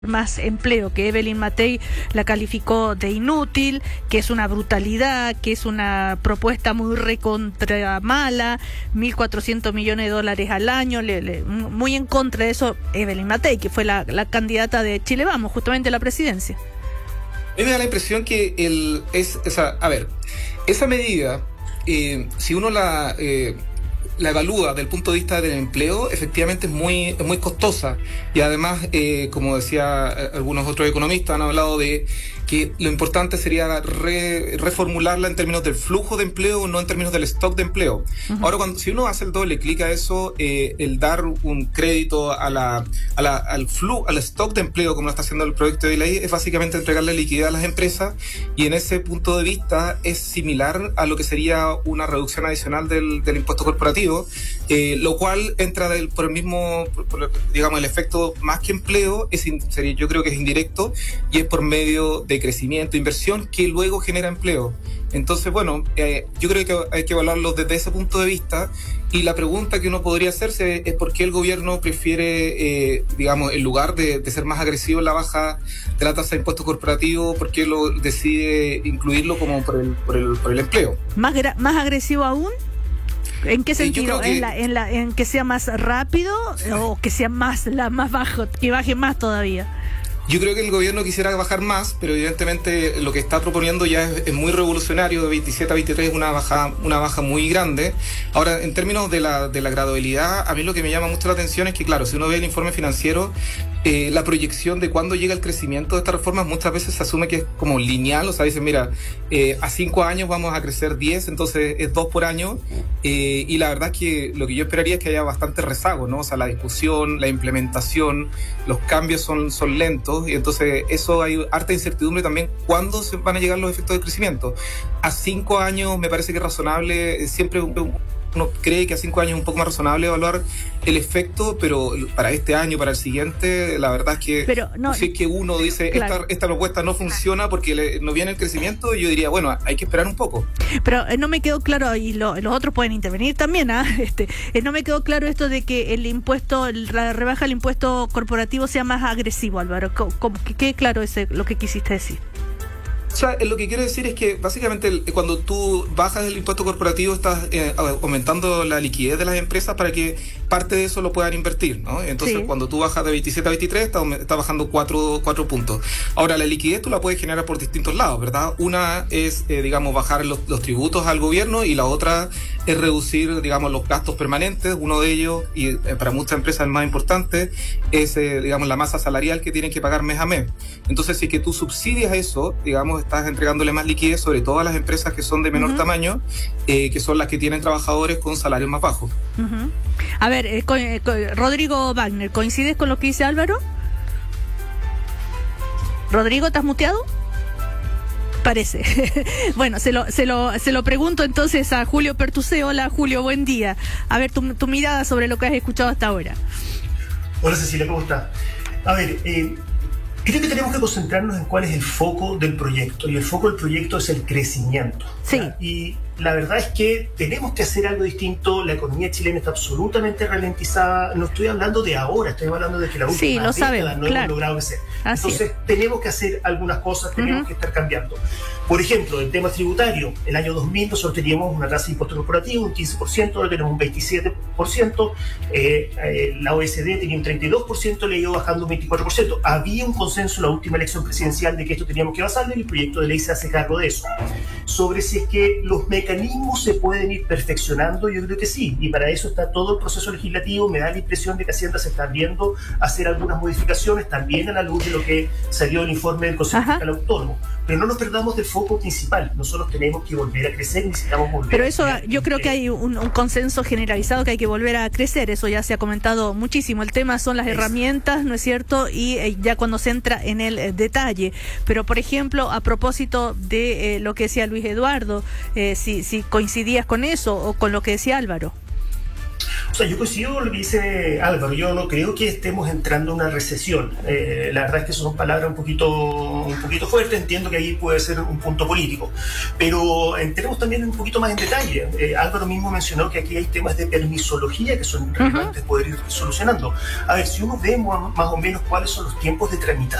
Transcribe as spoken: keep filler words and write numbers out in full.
más empleo, que Evelyn Matei la calificó de inútil, que es una brutalidad, que es una propuesta muy recontra mala, mil cuatrocientos millones de dólares al año, le, le, muy en contra de eso Evelyn Matei, que fue la, la candidata de Chile Vamos, justamente a la presidencia. A mí me da la impresión que el es, o sea, a ver, esa medida, eh, si uno la eh, la evalúa desde el punto de vista del empleo, efectivamente es muy, es muy costosa. Y además, eh, como decía algunos otros economistas, han hablado de que lo importante sería re, reformularla en términos del flujo de empleo, no en términos del stock de empleo. Uh-huh. Ahora, cuando, si uno hace el doble clic a eso, eh, el dar un crédito a la, a la, al flujo, al stock de empleo, como lo está haciendo el proyecto de ley, es básicamente entregarle liquidez a las empresas, y en ese punto de vista es similar a lo que sería una reducción adicional del, del impuesto corporativo, eh, lo cual entra del, por el mismo, por, por, digamos, el efecto más que empleo, es, sería, yo creo que es indirecto, y es por medio de crecimiento, inversión, que luego genera empleo. Entonces, bueno, eh, yo creo que hay que evaluarlo desde ese punto de vista, y la pregunta que uno podría hacerse es por qué el gobierno prefiere, eh, digamos, en lugar de, de ser más agresivo en la baja de la tasa de impuesto corporativo, por qué lo decide incluirlo como por el, por el, por el empleo. ¿Más, gra- más agresivo aún? ¿En qué sentido? Eh, que... ¿En, la, en, la, ¿En que sea más rápido o que sea más, la, más bajo, que baje más todavía? Yo creo que el gobierno quisiera bajar más, pero evidentemente lo que está proponiendo ya es, es muy revolucionario. De veintisiete a veintitrés es una baja, una baja muy grande. Ahora, en términos de la, de la gradualidad, a mí lo que me llama mucho la atención es que, claro, si uno ve el informe financiero, eh, la proyección de cuándo llega el crecimiento de estas reformas muchas veces se asume que es como lineal. O sea, dicen, mira, eh, a cinco años vamos a crecer diez, entonces es dos por año. Eh, y la verdad es que lo que yo esperaría es que haya bastante rezago, ¿no? O sea, la discusión, la implementación, los cambios son, son lentos. Y entonces eso hay harta incertidumbre también cuándo se van a llegar los efectos de crecimiento. A cinco años me parece que es razonable, siempre uno cree que a cinco años es un poco más razonable evaluar el efecto, pero para este año, para el siguiente, la verdad es que pero no, si es que uno dice claro, esta, esta propuesta no funciona porque le, no viene el crecimiento, yo diría, bueno, hay que esperar un poco. Pero eh, no me quedó claro, y lo, los otros pueden intervenir también, ¿ah? este, eh, no me quedó claro esto de que el impuesto, la rebaja del impuesto corporativo sea más agresivo, Álvaro. ¿Cómo, cómo, que quede claro ese, lo que quisiste decir? O sea, lo que quiero decir es que básicamente el, cuando tú bajas el impuesto corporativo estás eh, aumentando la liquidez de las empresas para que parte de eso lo puedan invertir, ¿no? Entonces, sí, cuando tú bajas de veintisiete a veintitrés estás, estás bajando cuatro puntos. Ahora, la liquidez tú la puedes generar por distintos lados, ¿verdad? Una es, eh, digamos, bajar los, los tributos al gobierno, y la otra es reducir, digamos, los gastos permanentes. Uno de ellos, y eh, para muchas empresas el más importante, es, eh, digamos, la masa salarial que tienen que pagar mes a mes. Entonces, si es que tú subsidias eso, digamos, estás entregándole más liquidez, sobre todo a las empresas que son de menor uh-huh. tamaño, eh, que son las que tienen trabajadores con salarios más bajos. Uh-huh. A ver, eh, co- eh, co- Rodrigo Wagner, ¿coincides con lo que dice Álvaro? Rodrigo, ¿estás muteado? Parece. Bueno, se lo, se lo, se lo pregunto entonces a Julio Pertucé. Hola, Julio, buen día. A ver, tu, tu mirada sobre lo que has escuchado hasta ahora. Hola, Cecilia, ¿cómo estás? A ver, eh, creo que tenemos que concentrarnos en cuál es el foco del proyecto, y el foco del proyecto es el crecimiento. Sí. ¿Ya? Y la verdad es que tenemos que hacer algo distinto. La economía chilena está absolutamente ralentizada. No estoy hablando de ahora, estoy hablando de que la última sí, lo década sabemos, no claro. hemos logrado crecer. Así Entonces, es. tenemos que hacer algunas cosas, tenemos uh-huh. que estar cambiando. Por ejemplo, el tema tributario. El año dos mil nosotros teníamos una tasa de impuesto corporativo un quince por ciento, ahora tenemos un veintisiete por ciento. Eh, eh, la O E C D tenía un treinta y dos por ciento, le ha ido bajando un veinticuatro por ciento. Había un consenso en la última elección presidencial de que esto teníamos que basarlo, y el proyecto de ley se hace cargo de eso. Sobre si es que los mecanismos se pueden ir perfeccionando, yo creo que sí, y para eso está todo el proceso legislativo. Me da la impresión de que Hacienda se está viendo hacer algunas modificaciones, también a la luz de lo que salió el informe del Consejo Fiscal Autónomo. Pero no nos perdamos del foco principal. Nosotros tenemos que volver a crecer, necesitamos volver Pero eso, a crecer. yo creo que hay un, un consenso generalizado que hay que volver a crecer, eso ya se ha comentado muchísimo. El tema son las es. herramientas, ¿no es cierto? Y eh, ya cuando se entra en el eh, detalle. Pero, por ejemplo, a propósito de eh, lo que decía Luis Eduardo, eh, si, si coincidías con eso o con lo que decía Álvaro. O sea, yo coincido con lo que dice Álvaro. Yo no creo que estemos entrando en una recesión. Eh, la verdad es que son palabras un poquito, un poquito fuertes. Entiendo que ahí puede ser un punto político. Pero entremos también un poquito más en detalle. Eh, Álvaro mismo mencionó que aquí hay temas de permisología que son relevantes uh-huh. poder ir solucionando. A ver, si uno ve más o menos cuáles son los tiempos de tramitación